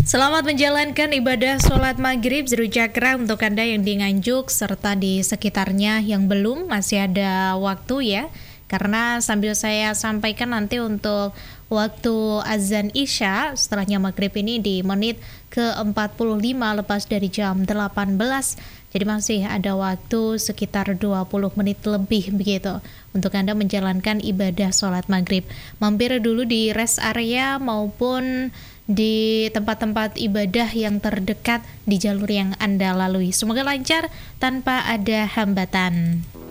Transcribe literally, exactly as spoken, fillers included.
Selamat menjalankan ibadah sholat maghrib Zero Cakra untuk Anda yang di Nganjuk serta di sekitarnya yang belum, masih ada waktu ya. Karena sambil saya sampaikan nanti untuk waktu azan Isya setelahnya maghrib ini di menit ke empat puluh lima lepas dari jam delapan belas. Jadi masih ada waktu sekitar dua puluh menit lebih begitu untuk Anda menjalankan ibadah sholat maghrib. Mampir dulu di rest area maupun di tempat-tempat ibadah yang terdekat di jalur yang Anda lalui. Semoga lancar tanpa ada hambatan.